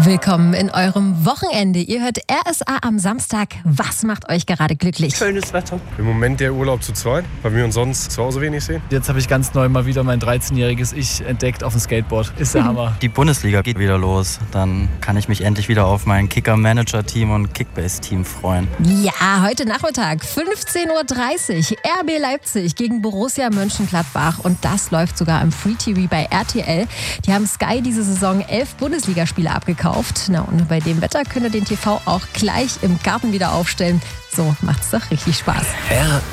Willkommen in eurem Wochenende. Ihr hört RSA am Samstag. Was macht euch gerade glücklich? Schönes Wetter. Im Moment der Urlaub zu zweit, weil wir uns sonst zu Hause wenig sehen. Jetzt habe ich ganz neu mal wieder mein 13-jähriges Ich entdeckt auf dem Skateboard. Ist der Hammer. Die Bundesliga geht wieder los. Dann kann ich mich endlich wieder auf mein Kicker-Manager-Team und Kickbase-Team freuen. Ja, heute Nachmittag 15:30 Uhr RB Leipzig gegen Borussia Mönchengladbach. Und das läuft sogar im Free TV bei RTL. Die haben Sky diese Saison 11 Bundesligaspiele abgekauft. Na, und bei dem Wetter könnt ihr den TV auch gleich im Garten wieder aufstellen. So macht's doch richtig Spaß.